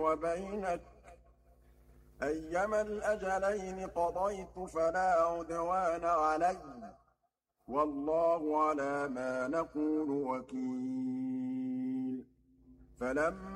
وبينك أيما الأجلين قضيت فلا عدوان علي والله على ما نقول وكيل. فلما